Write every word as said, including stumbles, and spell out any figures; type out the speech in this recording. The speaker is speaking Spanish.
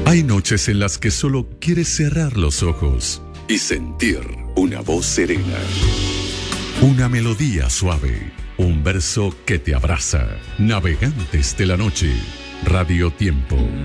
Hay noches en las que solo quieres cerrar los ojos y sentir una voz serena, una melodía suave, un verso que te abraza. Navegantes de la noche, Radio Tiempo.